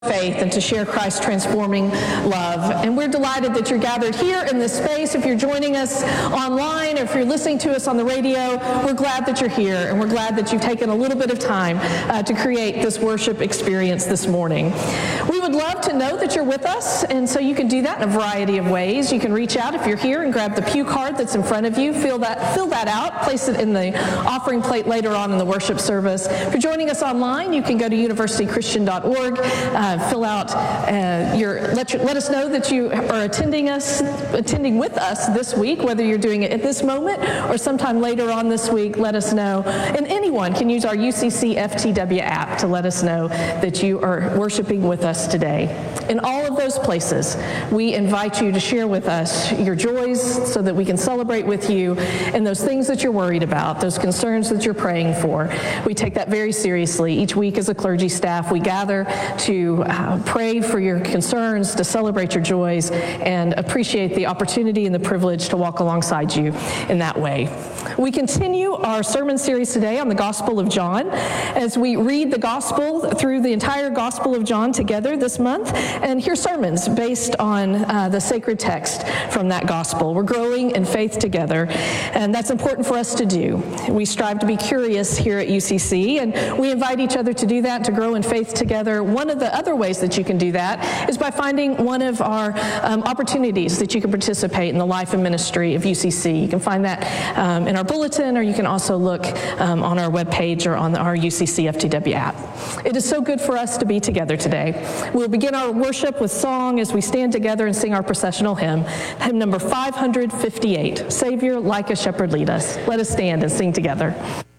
faith and to share Christ's transforming love. And we're delighted that you're gathered here in this space. If you're joining us online or if you're listening to us on the radio, we're glad that you're here, and we're glad that you've taken a little bit of time to create this worship experience this morning. We would love to know that you're with us, and so you can do that in a variety of ways. You can reach out if you're here and grab the pew card that's in front of you, fill that out, place it in the offering plate later on in the worship service. If you're joining us online, you can go to universitychristian.org, fill out let us know that you are attending with us this week, whether you're doing it at this moment or sometime later on this week. Let us know. And anyone can use our UCC FTW app to let us know that you are worshiping with us today. In all of those places, we invite you to share with us your joys so that we can celebrate with you, and those things that you're worried about, those concerns that you're praying for. We take that very seriously. Each week as a clergy staff, we gather to pray for your concerns, to celebrate your joys, and appreciate the opportunity and the privilege to walk alongside you in that way. We continue our sermon series today on the Gospel of John as we read the Gospel through the entire Gospel of John together this month and hear sermons based on the sacred text from that Gospel. We're growing in faith together, and that's important for us to do. We strive to be curious here at UCC, and we invite each other to do that, to grow in faith together. One of the other ways that you can do that is by finding one of our opportunities that you can participate in the life and ministry of UCC. You can find that in our bulletin, or you can also look on our webpage or on our UCC FTW app. It is so good for us to be together today. We'll begin our worship with song as we stand together and sing our processional hymn, hymn number 558, Savior, like a shepherd lead us. Let us stand and sing together.